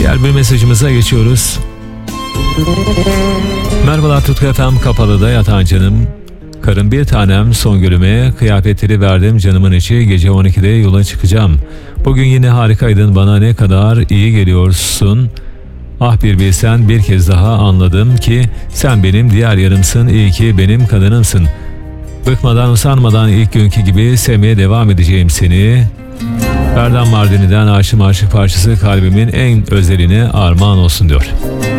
Diğer bir mesajımıza geçiyoruz. Merhabalar Tutku FM, Kapalı'da yatan canım. Karım bir tanem, Songül'üme kıyafetleri verdim canımın içi, gece 12'de yola çıkacağım. Bugün yine harikaydın, bana ne kadar iyi geliyorsun. Ah bir bilsen, bir kez daha anladım ki sen benim diğer yarımsın, iyi ki benim kadınımsın. Bıkmadan usanmadan ilk günkü gibi sevmeye devam edeceğim seni. Berdan Mardini'den Aşığım Aşık parçası kalbimin en özeline armağan olsun diyor.